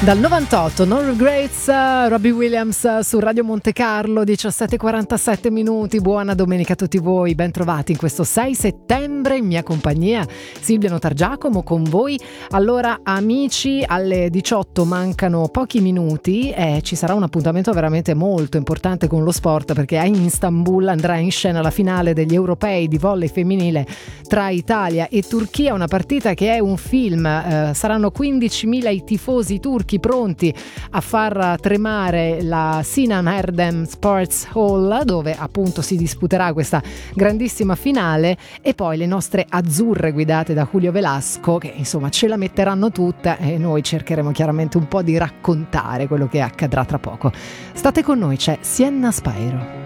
Dal 98, No Regrets, Robbie Williams su Radio Monte Carlo, 17:47 minuti. Buona domenica a tutti voi, ben trovati in questo 6 settembre in mia compagnia, Silvia Notargiacomo con voi. Allora amici, alle 18 mancano pochi minuti e ci sarà un appuntamento veramente molto importante con lo sport, perché in Istanbul andrà in scena la finale degli europei di volley femminile tra Italia e Turchia, una partita che è un film. Saranno 15.000 i tifosi turchi pronti a far tremare la Sinan Erdem Sports Hall, dove appunto si disputerà questa grandissima finale, e poi le nostre azzurre guidate da Julio Velasco, che insomma ce la metteranno tutta, e noi cercheremo chiaramente un po' di raccontare quello che accadrà tra poco. State con noi, c'è Sienna Spyro.